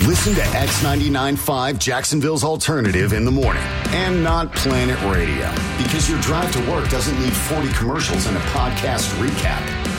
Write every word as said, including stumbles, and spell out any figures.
Listen to X ninety-nine point five Jacksonville's Alternative in the morning and not Planet Radio, because your drive to work doesn't need forty commercials and a podcast recap.